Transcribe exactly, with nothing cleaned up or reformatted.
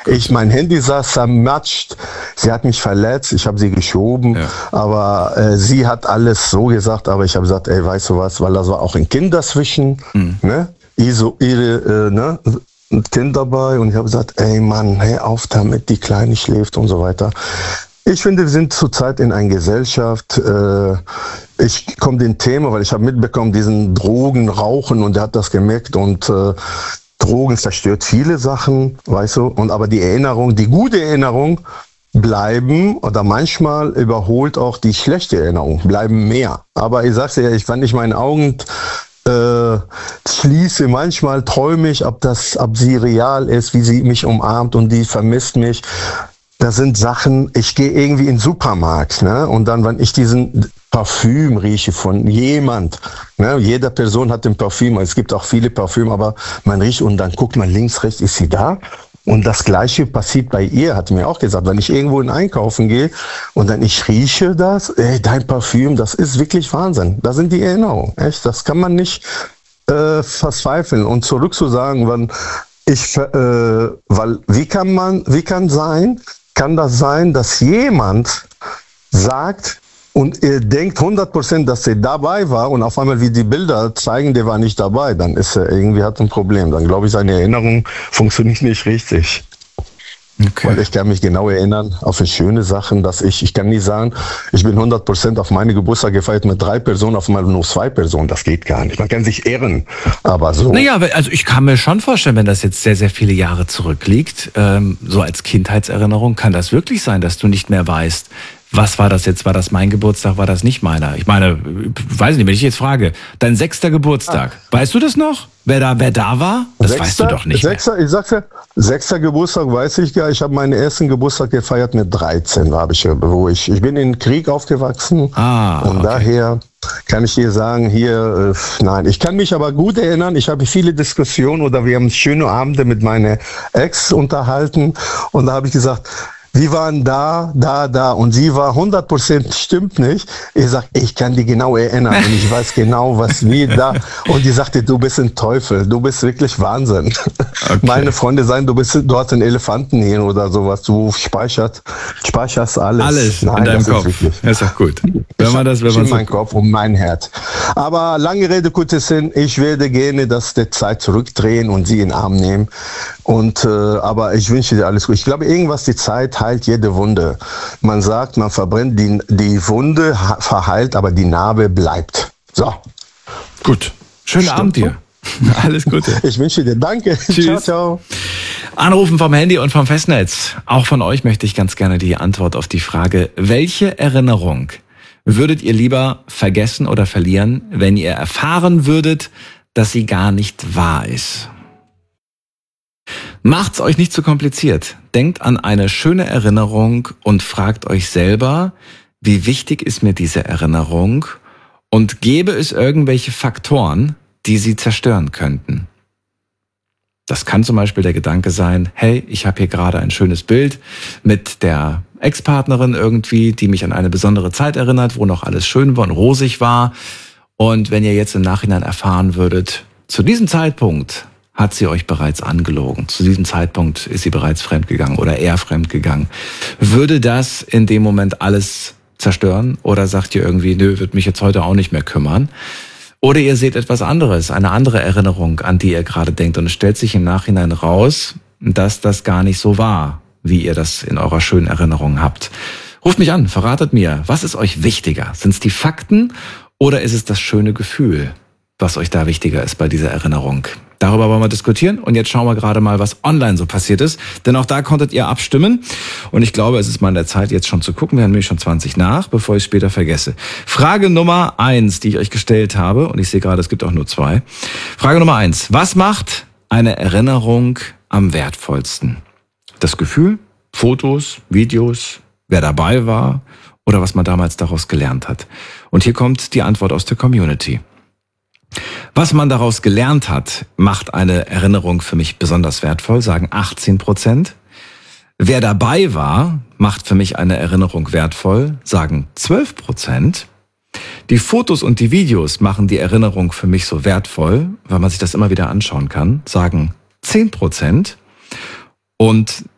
Ich, mein Handy saß zermatscht. Sie hat mich verletzt, ich habe sie geschoben, ja. aber äh, sie hat alles so gesagt, aber ich habe gesagt, ey, weißt du was, weil da war auch ein Kind dazwischen, mhm. ne? Iso, ihre, äh, ne? Ein Kind dabei und ich habe gesagt, ey Mann, hör auf damit, die Kleine schläft und so weiter. Ich finde, wir sind zurzeit in einer Gesellschaft, äh, ich komme dem Thema, weil ich habe mitbekommen, diesen Drogen, Rauchen und er hat das gemerkt und äh, Drogen zerstört viele Sachen, weißt du, und aber die Erinnerung, die gute Erinnerung bleiben oder manchmal überholt auch die schlechte Erinnerung, bleiben mehr. Aber ich sag's dir, ich, wenn ich meine Augen äh, schließe, manchmal träume ich, ob das, ob sie real ist, wie sie mich umarmt und die vermisst mich. Das sind Sachen, ich gehe irgendwie in den Supermarkt, ne? Und dann, wenn ich diesen Parfüm rieche von jemand, ne? Jede Person hat ein Parfüm, es gibt auch viele Parfüm, aber man riecht und dann guckt man links, rechts, ist sie da? Und das Gleiche passiert bei ihr, hat mir auch gesagt, wenn ich irgendwo in Einkaufen gehe und dann ich rieche das, ey, dein Parfüm, das ist wirklich Wahnsinn. Das sind die Erinnerungen, echt, das kann man nicht äh, verzweifeln. Und zurück zu sagen, wenn ich, äh, weil, wie kann man, wie kann sein, kann das sein, dass jemand sagt und ihr denkt hundert Prozent, dass er dabei war und auf einmal wie die Bilder zeigen, der war nicht dabei, dann ist er irgendwie hat ein Problem. Dann glaube ich, seine Erinnerung funktioniert nicht richtig. Okay. Weil ich kann mich genau erinnern auf schöne Sachen, dass ich, ich kann nie sagen, ich bin hundert Prozent auf meine Geburtstag gefeiert mit drei Personen, auf einmal nur zwei Personen, das geht gar nicht. Man kann sich ehren, aber so. Naja, also ich kann mir schon vorstellen, wenn das jetzt sehr, sehr viele Jahre zurückliegt, ähm, so als Kindheitserinnerung, kann das wirklich sein, dass du nicht mehr weißt, was war das jetzt? War das mein Geburtstag? War das nicht meiner? Ich meine, weiß nicht, wenn ich jetzt frage, dein sechster Geburtstag, ah. weißt du das noch? Wer da, wer da war? Das sechster, weißt du doch nicht sechster, mehr. Ich sag's ja, sechster Geburtstag weiß ich ja. Ich habe meinen ersten Geburtstag gefeiert mit dreizehn, habe ich, wo ich, ich bin in den Krieg aufgewachsen. Ah, und okay. Daher kann ich dir sagen, hier, äh, nein, ich kann mich aber gut erinnern. Ich habe viele Diskussionen oder wir haben schöne Abende mit meiner Ex unterhalten und da habe ich gesagt, wir waren da, da, da und sie war hundert Prozent stimmt nicht. Ich sag, ich kann die genau erinnern und ich weiß genau, was wir da. Und die sagte, du bist ein Teufel, du bist wirklich Wahnsinn. Okay. Meine Freunde sagen, du bist, du hast einen Elefanten hier oder sowas, du speichert, speicherst alles. Alles Nein, in deinem Kopf. Ist, ist doch gut. Wenn man das, wenn man so mein Kopf und mein Herz. Aber lange Rede, kurzer Sinn, ich werde gerne das der Zeit zurückdrehen und sie in den Arm nehmen. Und, äh, aber ich wünsche dir alles gut. Ich glaube, irgendwas, die Zeit heilt jede Wunde. Man sagt, man verbrennt die, die Wunde, verheilt, aber die Narbe bleibt. So. Gut. Schönen Stimmt. Abend dir. Alles Gute. Ich wünsche dir Danke. Tschüss. Ciao, ciao. Anrufen vom Handy und vom Festnetz. Auch von euch möchte ich ganz gerne die Antwort auf die Frage, welche Erinnerung würdet ihr lieber vergessen oder verlieren, wenn ihr erfahren würdet, dass sie gar nicht wahr ist? Macht's euch nicht zu kompliziert. Denkt an eine schöne Erinnerung und fragt euch selber, wie wichtig ist mir diese Erinnerung und gäbe es irgendwelche Faktoren, die sie zerstören könnten. Das kann zum Beispiel der Gedanke sein, hey, ich habe hier gerade ein schönes Bild mit der Ex-Partnerin irgendwie, die mich an eine besondere Zeit erinnert, wo noch alles schön war und rosig war. Und wenn ihr jetzt im Nachhinein erfahren würdet, zu diesem Zeitpunkt hat sie euch bereits angelogen. Zu diesem Zeitpunkt ist sie bereits fremdgegangen oder er fremdgegangen. Würde das in dem Moment alles zerstören? Oder sagt ihr irgendwie, nö, wird mich jetzt heute auch nicht mehr kümmern? Oder ihr seht etwas anderes, eine andere Erinnerung, an die ihr gerade denkt. Und es stellt sich im Nachhinein raus, dass das gar nicht so war, wie ihr das in eurer schönen Erinnerung habt. Ruft mich an, verratet mir, was ist euch wichtiger? Sind es die Fakten oder ist es das schöne Gefühl, was euch da wichtiger ist bei dieser Erinnerung? Darüber wollen wir diskutieren und jetzt schauen wir gerade mal, was online so passiert ist. Denn auch da konntet ihr abstimmen und ich glaube, es ist mal an der Zeit, jetzt schon zu gucken. Wir haben nämlich schon zwanzig nach, bevor ich es später vergesse. Frage Nummer eins, die ich euch gestellt habe, und ich sehe gerade, es gibt auch nur zwei. Frage Nummer eins, was macht eine Erinnerung am wertvollsten? Das Gefühl, Fotos, Videos, wer dabei war oder was man damals daraus gelernt hat? Und hier kommt die Antwort aus der Community. Was man daraus gelernt hat, macht eine Erinnerung für mich besonders wertvoll, sagen achtzehn Prozent. Wer dabei war, macht für mich eine Erinnerung wertvoll, sagen zwölf Prozent. Die Fotos und die Videos machen die Erinnerung für mich so wertvoll, weil man sich das immer wieder anschauen kann, sagen zehn Prozent. Und